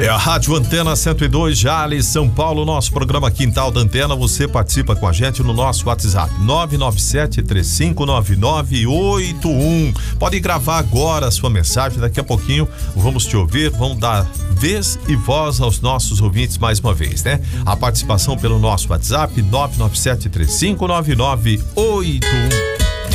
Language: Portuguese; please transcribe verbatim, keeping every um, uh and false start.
É a Rádio Antena cento e dois, Jales, São Paulo, nosso programa Quintal da Antena. Você participa com a gente no nosso WhatsApp nove nove sete três cinco nove nove oito um. Pode gravar agora a sua mensagem, daqui a pouquinho vamos te ouvir, vamos dar vez e voz aos nossos ouvintes mais uma vez, né? A participação pelo nosso WhatsApp nove nove sete três cinco nove nove oito um.